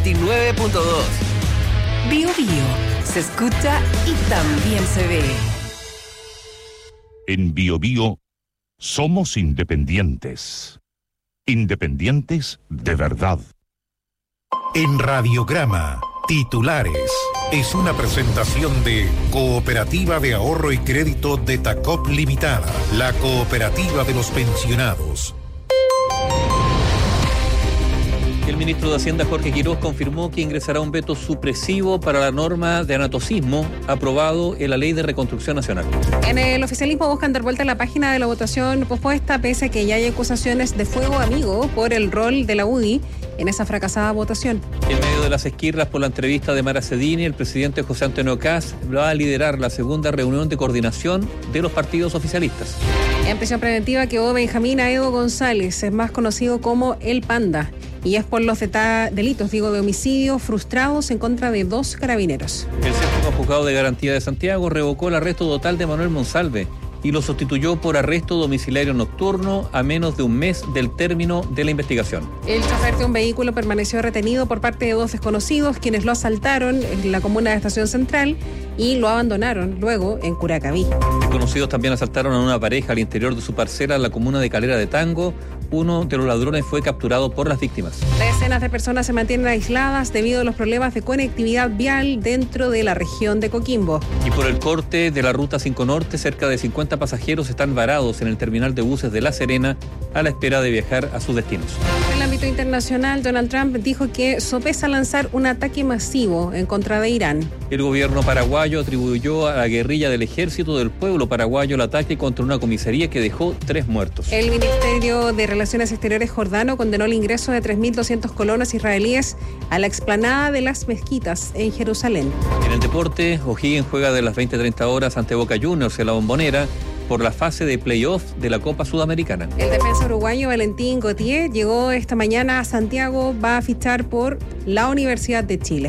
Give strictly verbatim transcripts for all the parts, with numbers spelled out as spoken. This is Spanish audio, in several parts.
veintinueve punto dos. Bio Bio, se escucha y también se ve. En Bio Bio somos independientes. Independientes de verdad. En Radiograma, titulares. Es una presentación de Cooperativa de Ahorro y Crédito de Tacop Limitada, la cooperativa de los pensionados. El ministro de Hacienda, Jorge Quiroz, confirmó que ingresará un veto supresivo para la norma de anatocismo aprobado en la Ley de Reconstrucción Nacional. En el oficialismo buscan dar vuelta a la página de la votación pospuesta, pese a que ya hay acusaciones de fuego amigo por el rol de la U D I en esa fracasada votación. En medio de las esquirlas por la entrevista de Mara Cedini, el presidente José Antonio Kast va a liderar la segunda reunión de coordinación de los partidos oficialistas. En prisión preventiva quedó Benjamín Aedo González, es más conocido como El Panda, y es por los deta- delitos, digo, de homicidio frustrados en contra de dos carabineros. El séptimo juzgado de garantía de Santiago revocó el arresto total de Manuel Monsalve y lo sustituyó por arresto domiciliario nocturno a menos de un mes del término de la investigación. El chofer de un vehículo permaneció retenido por parte de dos desconocidos, quienes lo asaltaron en la comuna de Estación Central y lo abandonaron luego en Curacaví. Desconocidos también asaltaron a una pareja al interior de su parcela en la comuna de Calera de Tango. Uno de los ladrones fue capturado por las víctimas. Decenas de personas se mantienen aisladas debido a los problemas de conectividad vial dentro de la región de Coquimbo. Y por el corte de la Ruta cinco Norte, cerca de cincuenta pasajeros están varados en el terminal de buses de La Serena a la espera de viajar a sus destinos. En el ámbito internacional, Donald Trump dijo que sopesa lanzar un ataque masivo en contra de Irán. El gobierno paraguayo atribuyó a la guerrilla del Ejército del Pueblo Paraguayo el ataque contra una comisaría que dejó tres muertos. El Ministerio de Relaciones Exteriores jordano condenó el ingreso de tres mil doscientos colonos israelíes a la explanada de las mezquitas en Jerusalén. En el deporte, O'Higgins juega de las veinte a treinta horas ante Boca Juniors en la Bombonera por la fase de playoff de la Copa Sudamericana. El defensa uruguayo Valentín Gautier llegó esta mañana a Santiago, va a fichar por la Universidad de Chile.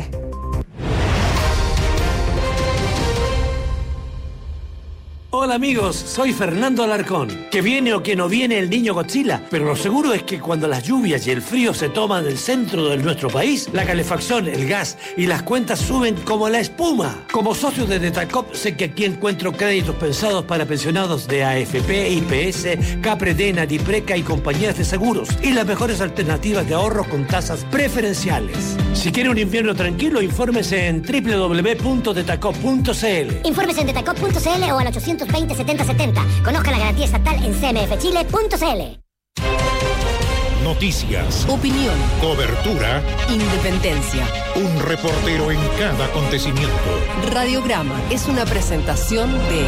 Hola amigos, soy Fernando Alarcón. Que viene o que no viene el niño Godzilla, pero lo seguro es que cuando las lluvias y el frío se toman el centro de nuestro país, la calefacción, el gas y las cuentas suben como la espuma. Como socio de Detacop sé que aquí encuentro créditos pensados para pensionados de A F P, I P S, Capredena, Dipreca y compañías de seguros y las mejores alternativas de ahorro con tasas preferenciales. Si quiere un invierno tranquilo, infórmese en doble u doble u doble u punto detacop punto c l. Infórmese en detacop punto c l o al ochocientos veinte setenta setenta. Conozca la garantía estatal en c m f chile punto c l. Noticias, Opinión, cobertura, independencia. un reportero en cada acontecimiento. Radiograma es una presentación de...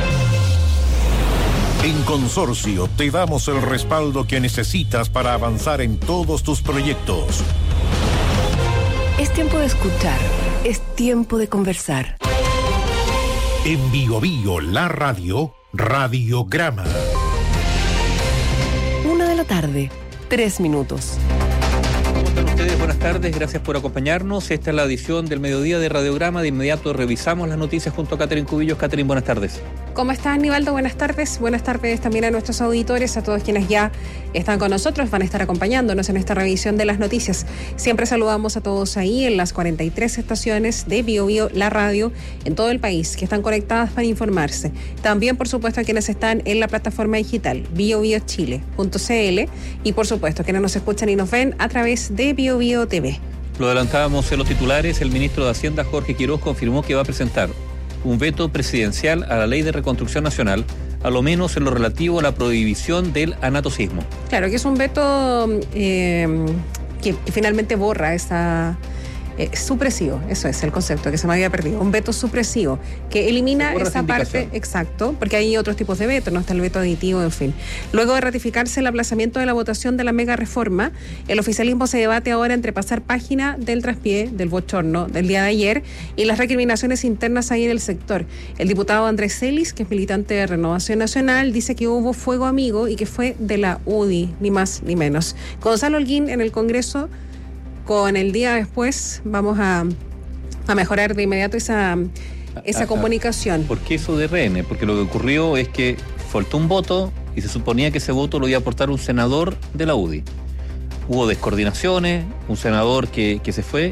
En Consorcio te damos el respaldo que necesitas para avanzar en todos tus proyectos. Es tiempo de escuchar, es tiempo de conversar. En Bio Bio, la radio, Radiograma. Una de la tarde, tres minutos. ¿Cómo están ustedes? Buenas tardes, gracias por acompañarnos. Esta es la edición del mediodía de Radiograma. De inmediato revisamos las noticias junto a Catherine Cubillos. Catherine, buenas tardes. ¿Cómo estás, Nivaldo? Buenas tardes. Buenas tardes también a nuestros auditores, a todos quienes ya están con nosotros, van a estar acompañándonos en esta revisión de las noticias. Siempre saludamos a todos ahí en las cuarenta y tres estaciones de Bio Bio, la radio, en todo el país, que están conectadas para informarse. También, por supuesto, a quienes están en la plataforma digital bio bio chile punto c l y, por supuesto, quienes nos escuchan y nos ven a través de Bio Bio T V. Lo adelantábamos en los titulares. El ministro de Hacienda, Jorge Quiroz, confirmó que va a presentar un veto presidencial a la Ley de Reconstrucción Nacional, a lo menos en lo relativo a la prohibición del anatocismo. Claro, que es un veto eh, que, que finalmente borra esa... Eh, supresivo, eso es el concepto que se me había perdido, un veto supresivo que elimina esa parte, exacto, porque hay otros tipos de veto, no está el veto aditivo, en fin. Luego de ratificarse el aplazamiento de la votación de la mega reforma, el oficialismo se debate ahora entre pasar página del traspié, del bochorno del día de ayer y las recriminaciones internas ahí en el sector. El diputado Andrés Celis, que es militante de Renovación Nacional, dice que hubo fuego amigo y que fue de la U D I, ni más ni menos. Gonzalo Holguín en el Congreso, con el día después, vamos a, a mejorar de inmediato esa, esa comunicación. ¿Por qué eso de R N? Porque lo que ocurrió es que faltó un voto y se suponía que ese voto lo iba a aportar un senador de la U D I. Hubo descoordinaciones, un senador que, que se fue